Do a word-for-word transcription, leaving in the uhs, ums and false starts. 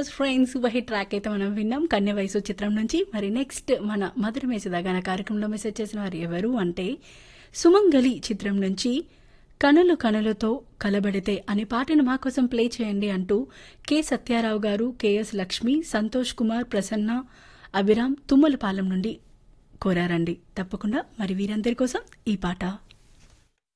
Because friends super hit track అయితే మనం విన్నాం కన్య వయసు చిత్రం నుంచి. మరి నెక్స్ట్ మన మధుర మేసదాగాన కార్యక్రమంలో మెసేజ్ చేసిన వారు ఎవరు అంటే సుమంగలి చిత్రం నుంచి కనులు కనులతో కలబడితే అనే పాటను మా కోసం ప్లే చేయండి అంటూ కె సత్యారావు గారు, కెఎస్ లక్ష్మి, సంతోష్ కుమార్, ప్రసన్న, అభిరామ్ తుమ్మలపాలెం నుండి కోరారండి. తప్పకుండా మరి వీరందరి కోసం ఈ పాట.